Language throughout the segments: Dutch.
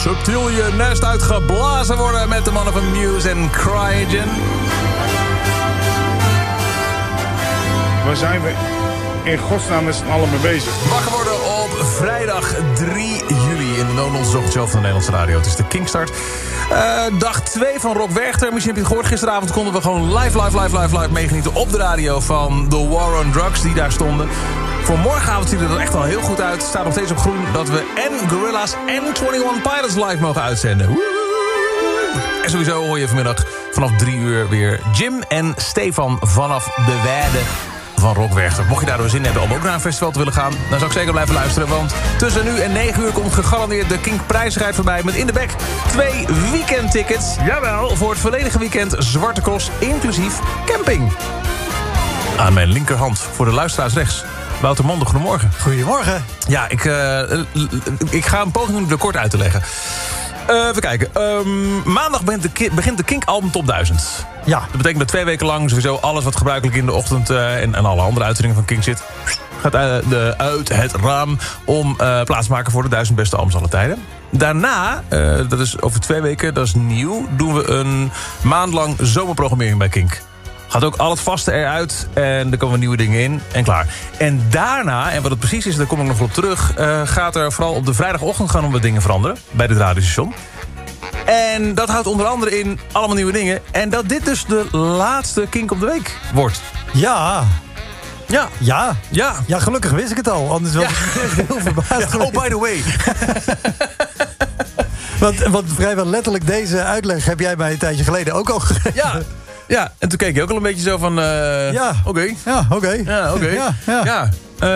subtiel je nest uitgeblazen worden met de mannen van Muse en Cryogen. Waar zijn we in godsnaam met z'n allen mee bezig? Wakker worden op vrijdag 3 juli in de No-Nonsense Ochtendshow van de Nederlandse Radio. Het is de Kingstart. Dag 2 van Rock Werchter. Misschien heb je het gehoord. Gisteravond konden we gewoon live meegenieten op de radio van The War on Drugs die daar stonden. Voor morgenavond ziet het er echt al heel goed uit. Het staat nog steeds op groen dat we en Gorillaz en 21 Pilots live mogen uitzenden. En sowieso hoor je vanmiddag vanaf 3 uur weer Jim en Stefan vanaf de Weide van Rock Werchter. Mocht je daardoor zin hebben om ook naar een festival te willen gaan, dan zou ik zeker blijven luisteren. Want tussen nu en 9 uur komt gegarandeerd de Kink prijsrijd voorbij met in de bek 2 weekendtickets. Jawel, voor het volledige weekend Zwarte Cross, inclusief camping. Aan mijn linkerhand, voor de luisteraars rechts, Wouter Monde, goedemorgen. Goedemorgen. Ja, ik ga een poging doen om het kort uit te leggen. Even kijken. Maandag begint de Kink Album Top 1000. Ja. Dat betekent dat 2 weken lang sowieso alles wat gebruikelijk in de ochtend en alle andere uitzendingen van Kink zit, gaat uit het raam om plaats te maken voor de 1000 beste albums aller tijden. Daarna, dat is over 2 weken, dat is nieuw, doen we een maand lang zomerprogrammering bij Kink. Gaat ook al het vaste eruit en er komen nieuwe dingen in en klaar. En daarna, en wat het precies is, daar kom ik nog op terug, gaat er vooral op de vrijdagochtend gaan om wat dingen veranderen bij dit radiostation. En dat houdt onder andere in allemaal nieuwe dingen. En dat dit dus de laatste Kink op de week wordt. Ja. Ja. Ja. Ja. Ja, gelukkig wist ik het al. Anders was ik heel verbaasd. Ja, oh, by the way. Want vrijwel letterlijk deze uitleg heb jij mij een tijdje geleden ook al gegeven. Ja. Ja, en toen keek je ook al een beetje zo van... ja. Oké. Ja, oké. Ja, oké. Ja. Ja.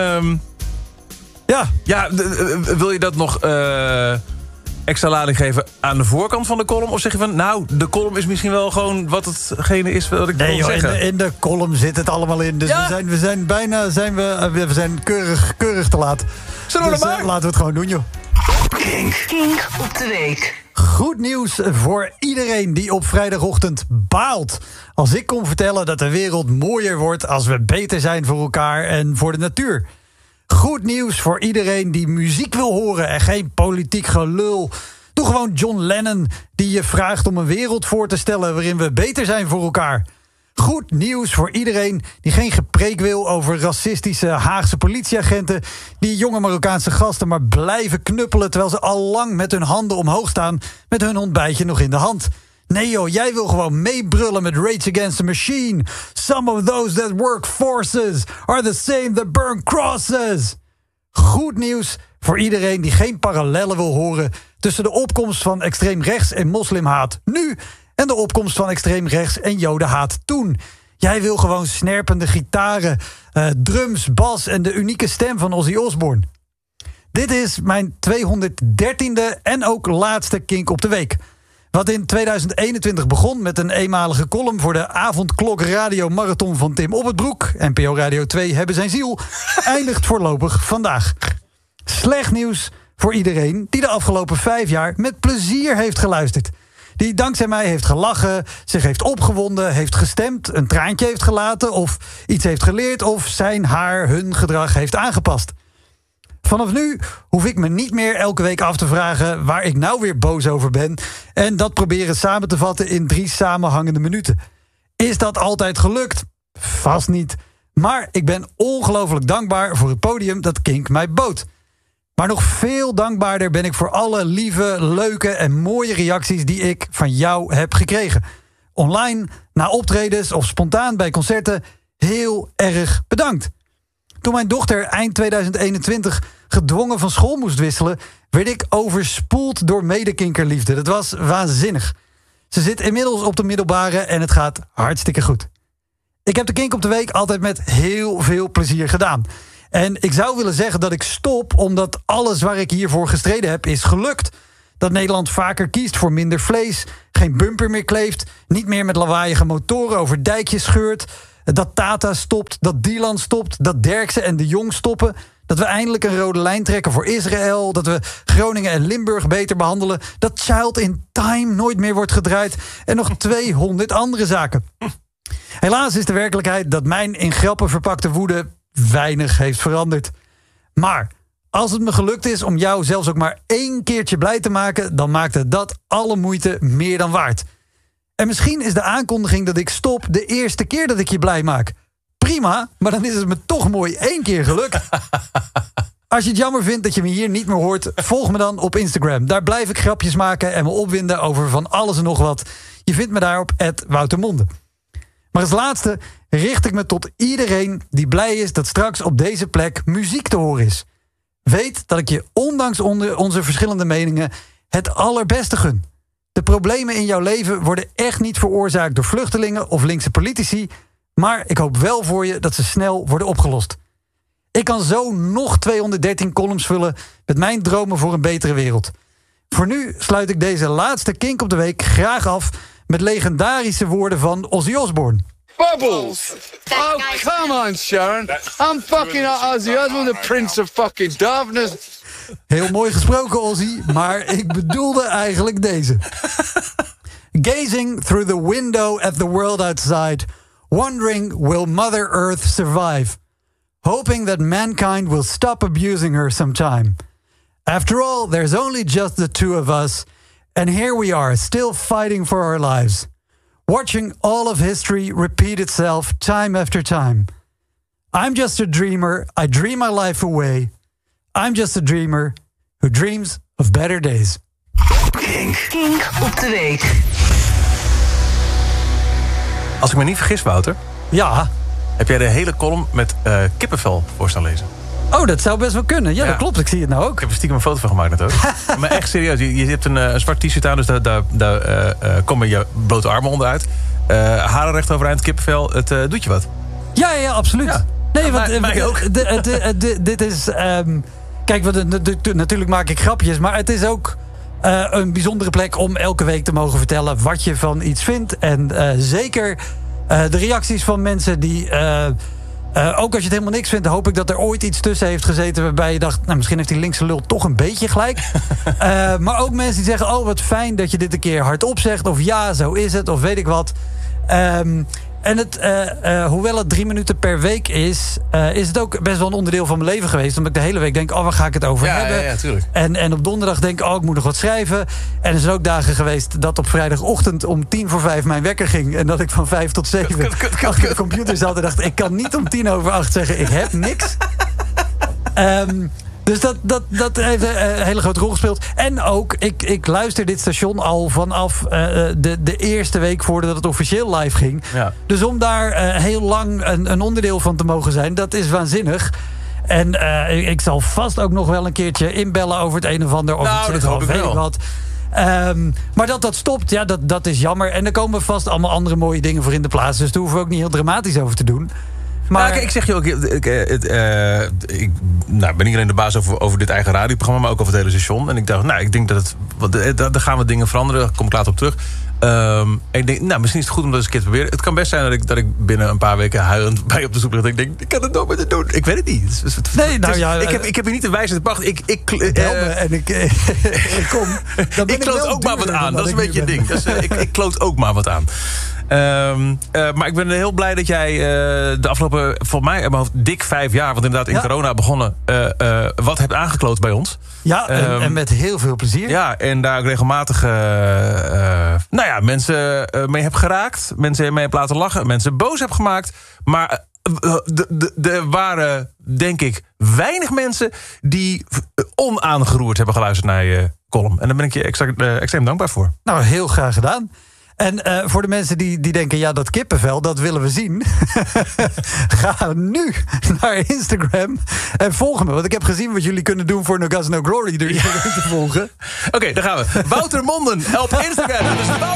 Ja. Ja, wil je dat nog extra lading geven aan de voorkant van de column? Of zeg je van, nou, de column is misschien wel gewoon wat hetgene is wat ik wil zeggen? In de column zit het allemaal in. Dus ja? we zijn bijna keurig te laat. Zullen we maar? Laten we het gewoon doen, joh. Kink op de week. Goed nieuws voor iedereen die op vrijdagochtend baalt. Als ik kon vertellen dat de wereld mooier wordt als we beter zijn voor elkaar en voor de natuur. Goed nieuws voor iedereen die muziek wil horen en geen politiek gelul. Doe gewoon John Lennon die je vraagt om een wereld voor te stellen waarin we beter zijn voor elkaar. Goed nieuws voor iedereen die geen gepreek wil over racistische Haagse politieagenten die jonge Marokkaanse gasten maar blijven knuppelen terwijl ze al lang met hun handen omhoog staan met hun ontbijtje nog in de hand. Nee joh, jij wil gewoon meebrullen met Rage Against the Machine. Some of those that work forces are the same that burn crosses. Goed nieuws voor iedereen die geen parallellen wil horen tussen de opkomst van extreem rechts en moslimhaat nu en de opkomst van extreem rechts en jodenhaat toen. Jij wil gewoon snerpende gitaren, drums, bas en de unieke stem van Ozzy Osbourne. Dit is mijn 213e en ook laatste Kink op de week. Wat in 2021 begon met een eenmalige column voor de avondklok radio marathon van Tim Oppertbroek, NPO Radio 2 hebben zijn ziel, eindigt voorlopig vandaag. Slecht nieuws voor iedereen die de afgelopen 5 jaar met plezier heeft geluisterd. Die dankzij mij heeft gelachen, zich heeft opgewonden, heeft gestemd, een traantje heeft gelaten of iets heeft geleerd of hun gedrag heeft aangepast. Vanaf nu hoef ik me niet meer elke week af te vragen waar ik nou weer boos over ben en dat proberen samen te vatten in 3 samenhangende minuten. Is dat altijd gelukt? Vast niet. Maar ik ben ongelooflijk dankbaar voor het podium dat Kink mij bood. Maar nog veel dankbaarder ben ik voor alle lieve, leuke en mooie reacties die ik van jou heb gekregen. Online, na optredens of spontaan bij concerten, heel erg bedankt. Toen mijn dochter eind 2021 gedwongen van school moest wisselen, werd ik overspoeld door medekinkerliefde. Dat was waanzinnig. Ze zit inmiddels op de middelbare en het gaat hartstikke goed. Ik heb de Kink op de week altijd met heel veel plezier gedaan. En ik zou willen zeggen dat ik stop omdat alles waar ik hiervoor gestreden heb is gelukt. Dat Nederland vaker kiest voor minder vlees, geen bumper meer kleeft, niet meer met lawaaiige motoren over dijkjes scheurt, dat Tata stopt, dat Dylan stopt, dat Derksen en de Jong stoppen, dat we eindelijk een rode lijn trekken voor Israël, dat we Groningen en Limburg beter behandelen, dat Child in Time nooit meer wordt gedraaid en nog 200 andere zaken. Helaas is de werkelijkheid dat mijn in grappen verpakte woede weinig heeft veranderd. Maar Als het me gelukt is om jou zelfs ook maar 1 keertje blij te maken, dan maakte dat alle moeite meer dan waard. En misschien is de aankondiging dat ik stop de eerste keer dat ik je blij maak. Prima, maar dan is het me toch mooi 1 keer gelukt. Als je het jammer vindt dat je me hier niet meer hoort, volg me dan op Instagram. Daar blijf ik grapjes maken en me opwinden over van alles en nog wat. Je vindt me daar op @woutermonde. Maar als laatste richt ik me tot iedereen die blij is dat straks op deze plek muziek te horen is. Weet dat ik je ondanks onze verschillende meningen het allerbeste gun. De problemen in jouw leven worden echt niet veroorzaakt door vluchtelingen of linkse politici, maar ik hoop wel voor je dat ze snel worden opgelost. Ik kan zo nog 213 columns vullen met mijn dromen voor een betere wereld. Voor nu sluit ik deze laatste Kink op de Week graag af met legendarische woorden van Ozzy Osbourne. Bubbles! Oh, come on, Sharon. I'm fucking Ozzy Osbourne, the Prince of fucking Darkness. Heel mooi gesproken, Ozzy, maar ik bedoelde eigenlijk deze. Gazing through the window at the world outside, wondering will Mother Earth survive? Hoping that mankind will stop abusing her sometime. After all, there's only just the two of us, and here we are, still fighting for our lives. Watching all of history repeat itself time after time. I'm just a dreamer, I dream my life away. I'm just a dreamer who dreams of better days. Kink op de Week. Als ik me niet vergis, Wouter, Ja. heb jij de hele column met kippenvel voor staan lezen. Oh, dat zou best wel kunnen. Ja, dat klopt. Ik zie het nou ook. Ik heb er stiekem een foto van gemaakt net ook. Maar echt serieus, je hebt een zwart t-shirt aan, dus daar komen je blote armen onderuit. Haren recht overeind, kippenvel, het doet je wat. Ja, absoluut. Ja. Nee, want mij ook. dit is... kijk, natuurlijk maak ik grapjes, maar het is ook een bijzondere plek om elke week te mogen vertellen wat je van iets vindt. En zeker de reacties van mensen die... ook als je het helemaal niks vindt, hoop ik dat er ooit iets tussen heeft gezeten waarbij je dacht, nou, misschien heeft die linkse lul toch een beetje gelijk. Maar ook mensen die zeggen, oh, wat fijn dat je dit een keer hardop zegt. Of ja, zo is het, of weet ik wat. En hoewel het 3 minuten per week is het ook best wel een onderdeel van mijn leven geweest. Omdat ik de hele week denk, oh, waar ga ik het over hebben? Ja, tuurlijk. En op donderdag denk ik, oh, ik moet nog wat schrijven. En er zijn ook dagen geweest dat op vrijdagochtend om 4:50 mijn wekker ging. En dat ik van 5 tot 7 achter de computer zat en dacht, ik kan niet om 7:50 zeggen, ik heb niks. Dus dat heeft een hele grote rol gespeeld. En ook, ik luister dit station al vanaf de eerste week voordat het officieel live ging. Ja. Dus om daar heel lang een onderdeel van te mogen zijn, dat is waanzinnig. En ik zal vast ook nog wel een keertje inbellen over het een of ander. Nou, dat hoop ik wel. Wat. Maar dat stopt, ja, dat is jammer. En er komen vast allemaal andere mooie dingen voor in de plaats. Dus daar hoeven we ook niet heel dramatisch over te doen. Maar ik zeg je ook, ik ben niet alleen de baas over dit eigen radioprogramma, maar ook over het hele station. En ik dacht, ik denk dat daar gaan we dingen veranderen. Daar kom ik later op terug. Ik denk, misschien is het goed om dat eens een keer te proberen. Het kan best zijn dat ik binnen een paar weken huilend bij op de stoep lig. Ik denk, ik kan het nooit meer doen. Ik weet het niet. Ik heb hier niet de wijze te pacht. Ik kom. Ik kloot ook maar wat aan. Dat is een beetje het ding. Dus, ik kloot ook maar wat aan. Maar ik ben heel blij dat jij de afgelopen, volgens mij, in mijn hoofd dik 5 jaar, want inderdaad in corona begonnen, wat hebt aangekloot bij ons. Ja, en met heel veel plezier. Ja, en daar ook regelmatig mensen mee heb geraakt. Mensen mee heb laten lachen. Mensen boos heb gemaakt. Maar er waren, denk ik, weinig mensen die onaangeroerd hebben geluisterd naar je column. En daar ben ik je extreem dankbaar voor. Nou, heel graag gedaan. En voor de mensen die denken, ja, dat kippenvel, dat willen we zien. Ga nu naar Instagram en volg me. Want ik heb gezien wat jullie kunnen doen voor No Gas No Glory. Door iedereen te volgen. Oké, daar gaan we. Wouter Monden op Instagram. Dus